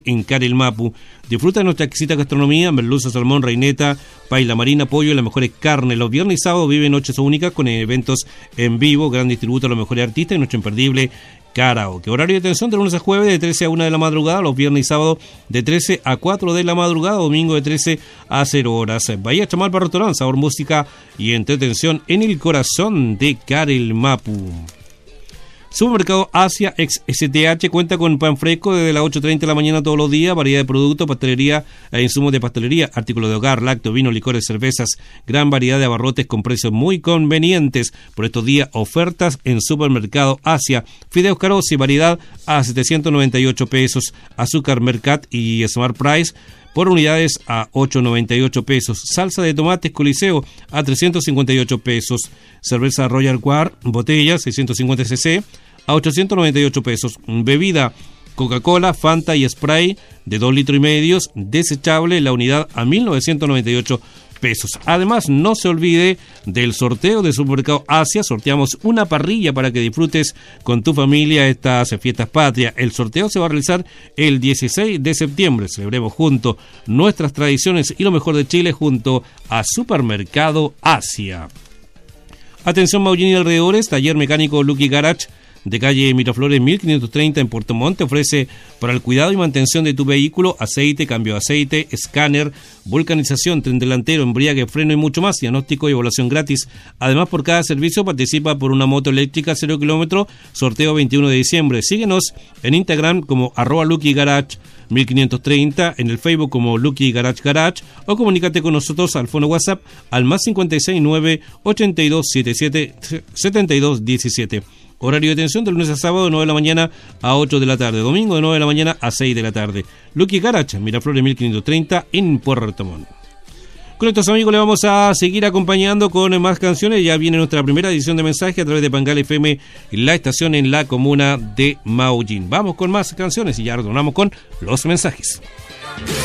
en Carel Mapu. Disfruta de nuestra exquisita gastronomía, merluza, salmón, reineta, paella marina, pollo y las mejores carnes. Los viernes y sábados viven noches únicas con eventos en vivo, gran distributo de los mejores artistas y nuestro imperdible karaoke. Horario de atención de lunes a jueves de 13 a 1 de la madrugada, los viernes y sábados de 13 a 4 de la madrugada, domingo de 13 a 0 horas. Bahía Chamalpa Restaurant, sabor, música y entretención en el corazón de Carel Mapu. Supermercado Asia ex STH cuenta con pan fresco desde las 8:30 de la mañana todos los días, variedad de productos, pastelería e insumos de pastelería, artículos de hogar, lácteos, vino, licores, cervezas, gran variedad de abarrotes con precios muy convenientes. Por estos días, ofertas en Supermercado Asia. Fideos Carosi, variedad a 798 pesos. Azúcar Mercat y Smart Price por unidades a 8,98 pesos. Salsa de tomates Coliseo a 358 pesos. Cerveza Royal Quart, botella 650 cc a 898 pesos. Bebida Coca-Cola, Fanta y Spray de 2,5 litros, desechable, la unidad a 1.998 pesos. Además, no se olvide del sorteo de Supermercado Asia. Sorteamos una parrilla para que disfrutes con tu familia estas fiestas patrias. El sorteo se va a realizar el 16 de septiembre. Celebremos juntos nuestras tradiciones y lo mejor de Chile junto a Supermercado Asia. Atención Maullín y alrededores, taller mecánico Lucky Garage de calle Miraflores 1530 en Puerto Montt ofrece para el cuidado y mantención de tu vehículo aceite, cambio de aceite, escáner, vulcanización, tren delantero, embriague, freno y mucho más, diagnóstico y evaluación gratis. Además, por cada servicio participa por una moto eléctrica 0 kilómetros, sorteo 21 de diciembre. Síguenos en Instagram como @LuckyGarage 1530, en el Facebook como Lucky Garage Garage, o comunícate con nosotros al fono WhatsApp al +569 8277 7217. Horario de atención de lunes a sábado de 9 de la mañana a 8 de la tarde, domingo de 9 de la mañana a 6 de la tarde. Lucky Garage, Miraflores 1530 en Puerto Montt. Con estos amigos le vamos a seguir acompañando con más canciones. Ya viene nuestra primera edición de mensaje a través de Pangal FM, la estación en la comuna de Maullín. Vamos con más canciones y ya retornamos con los mensajes.